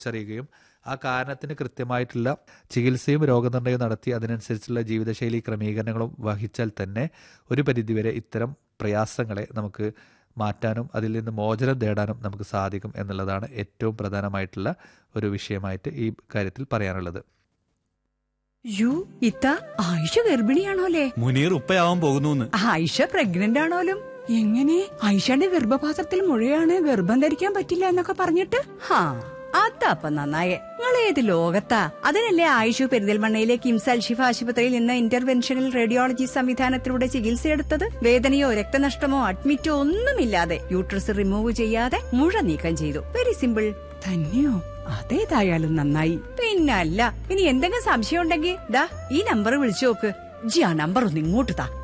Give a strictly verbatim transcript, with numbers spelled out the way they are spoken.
അറിയുകയും ആ കാരണത്തിന് കൃത്യമായിട്ടുള്ള ചികിത്സയും രോഗനിർണയവും നടത്തി അതിനനുസരിച്ചുള്ള ജീവിതശൈലി ക്രമീകരണങ്ങളും വഹിച്ചാൽ തന്നെ ഒരു പരിധിവരെ ഇത്തരം പ്രയാസങ്ങളെ നമുക്ക് മാറ്റാനും അതിൽ നിന്ന് മോചനം നേടാനും നമുക്ക് സാധിക്കും എന്നുള്ളതാണ് ഏറ്റവും പ്രധാനമായിട്ടുള്ള ഒരു വിഷയമായിട്ട് ഈ കാര്യത്തിൽ പറയാനുള്ളത്. യു ഇത്ത ആയിഷ ഗർഭിണിയാണോലേ? മുനീർ ഉപ്പയാവാൻ പോകുന്നു. ആയിഷ പ്രഗ്നന്റ് ആണോലും? എങ്ങനെ? ആയിഷയുടെ ഗർഭപാത്രത്തിൽ മുഴയാണ്, ഗർഭം ധരിക്കാൻ പറ്റില്ല എന്നൊക്കെ പറഞ്ഞിട്ട്? ഹാ, അതപ്പ നന്നായേ. നിങ്ങൾ ഏത് ലോകത്താ? അതിനല്ലേ ആയിഷു പെരിന്തൽമണ്ണയിലെ കിംസ് അൽഷിഫ ആശുപത്രിയിൽ നിന്ന് ഇന്റർവെൻഷണൽ റേഡിയോളജി സംവിധാനത്തിലൂടെ ചികിത്സയെടുത്തത്. വേദനയോ രക്തനഷ്ടമോ അഡ്മിറ്റോ ഒന്നുമില്ലാതെ യൂട്രസ് റിമൂവ് ചെയ്യാതെ മുഴ നീക്കം ചെയ്തു. Very simple. തന്നെയോ? അതേതായാലും നന്നായി. പിന്നല്ല, ഇനി എന്തെങ്കിലും സംശയം ഉണ്ടെങ്കിൽ ദാ ഈ നമ്പർ വിളിച്ചു നോക്ക്. ജി ആ നമ്പർ ഒന്ന് ഇങ്ങോട്ട് താ.